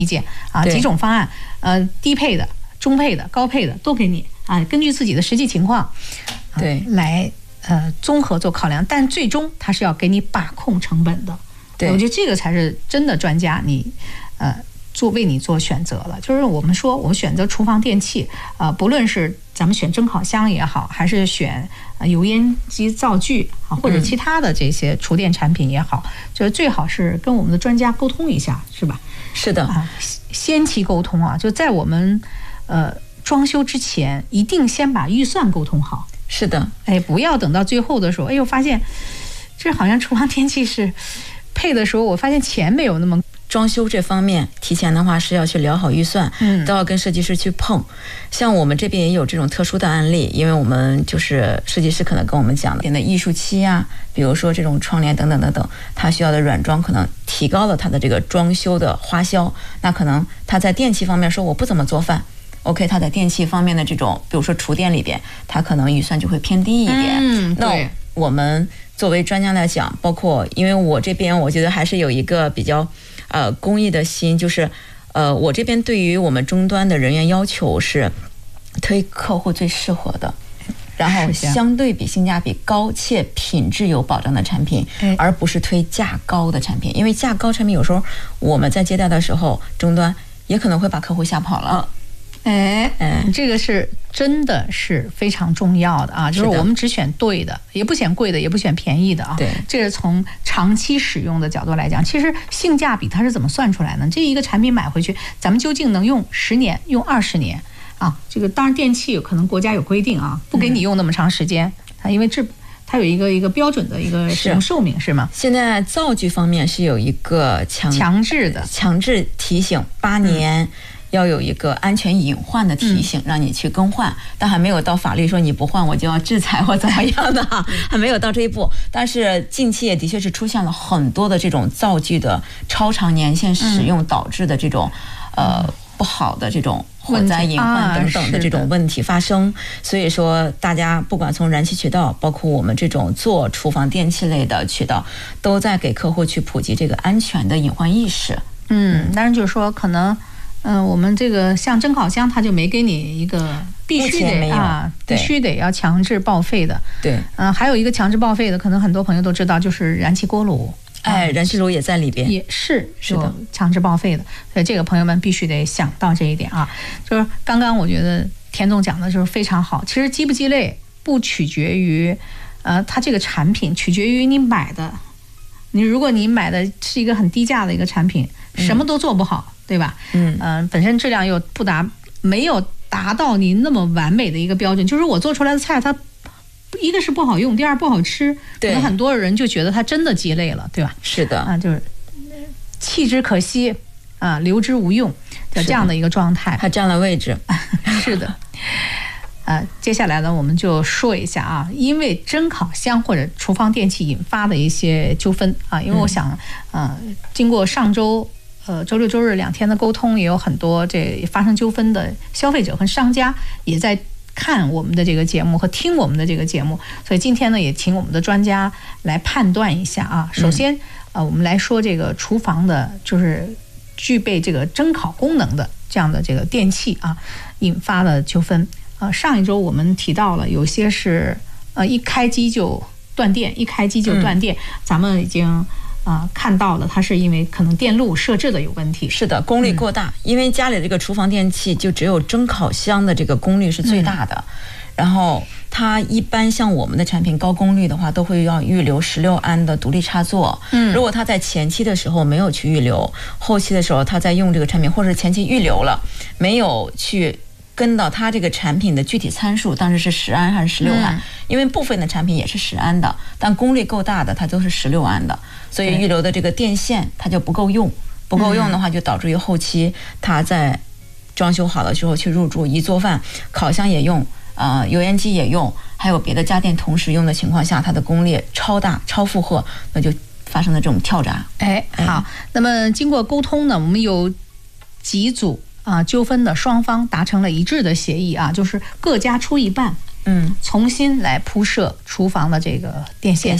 意见啊，几种方案，低配的、中配的、高配的都给你啊，根据自己的实际情况， 对， 来综合做考量，但最终它是要给你把控成本的。对，我觉得这个才是真的专家，你为你做选择了。就是我们说，我选择厨房电器，不论是咱们选蒸烤箱也好，还是选油烟机灶具啊，或者其他的这些厨电产品也好，就是最好是跟我们的专家沟通一下，是吧？ 是的啊，先期沟通啊，就在我们装修之前，一定先把预算沟通好。 是的， 哎，不要等到最后的时候，哎呦，发现这好像厨房电器是配的时候，我发现钱没有那么。 装修这方面提前的话是要去聊好预算，都要跟设计师去碰。像我们这边也有这种特殊的案例，因为我们就是设计师可能跟我们讲的艺术漆啊，比如说这种窗帘等等等等，它需要的软装可能提高了它的这个装修的花销，那可能他在电器方面说我不怎么做饭，OK， 他在电器方面的这种，比如说厨电里边，他可能预算就会偏低一点。那我们作为专家来讲，包括因为我这边我觉得还是有一个比较公益的心，就是我这边对于我们终端的人员要求是推客户最适合的，然后相对比性价比高且品质有保障的产品，而不是推价高的产品。因为价高产品有时候我们在接待的时候，终端也可能会把客户吓跑了。这个是真的是非常重要的啊！就是我们只选对的，也不选贵的，也不选便宜的啊。对， 这是从长期使用的角度来讲，其实性价比它是怎么算出来呢？这一个产品买回去，咱们究竟能用10年、用20年啊？这个当然电器有可能国家有规定啊，不给你用那么长时间啊，因为它有一个标准的一个使用寿命，是吗？ 现在灶具方面是有一个强制提醒8年。要有一个安全隐患的提醒，让你去更换，但还没有到法律说你不换我就要制裁或怎么样的，还没有到这一步。但是近期也的确是出现了很多的这种灶具的超长年限使用导致的这种不好的这种火灾隐患等等的这种问题发生。所以说大家不管从燃气渠道，包括我们这种做厨房电器类的渠道，都在给客户去普及这个安全的隐患意识。 当然就是说可能我们这个像蒸烤箱，它就没给你一个必须得要强制报废的。 对， 还有一个强制报废的，可能很多朋友都知道，就是燃气锅炉。 燃气炉也在里边， 也是有强制报废的。所以这个朋友们必须得想到这一点啊。就是刚刚我觉得田总讲的就是非常好。其实鸡不鸡肋不取决于它这个产品，取决于你买的。如果你买的是一个很低价的一个产品，什么都做不好。对吧？本身质量又没有达到你那么完美的一个标准，就是我做出来的菜，它一个是不好用，第二不好吃，可能很多人就觉得它真的鸡肋了，对吧？ 是的， 就是弃之可惜啊，留之无用的这样的一个状态， 它占了位置。 是的。接下来呢，我们就说一下啊，因为蒸烤箱或者厨房电器引发的一些纠纷啊，因为我想，经过上周。周六周日2天的沟通，也有很多这发生纠纷的消费者和商家也在看我们的这个节目和听我们的这个节目，所以今天呢，也请我们的专家来判断一下啊。首先，我们来说这个厨房的，就是具备这个蒸烤功能的这样的这个电器啊，引发的纠纷。上一周我们提到了，有些是一开机就断电，咱们已经。看到了，它是因为可能电路设置的有问题。 是的，功率过大，因为家里的这个厨房电器就只有蒸烤箱的这个功率是最大的，然后它一般像我们的产品高功率的话，都会要预留16安的独立插座。如果它在前期的时候没有去预留，后期的时候它在用这个产品，或者前期预留了，没有去跟到它这个产品的具体参数，当时是10安还是16安？因为部分的产品也是10安的，但功率够大的它都是16安的，所以预留的这个电线它就不够用，的话就导致于后期它在装修好了之后去入住，一做饭，烤箱也用，油烟机也用，还有别的家电同时用的情况下，它的功率超大超负荷，那就发生了这种跳闸。 好，那么经过沟通呢，我们有几组纠纷的双方达成了一致的协议啊，就是各家出一半，重新来铺设厨房的这个电线。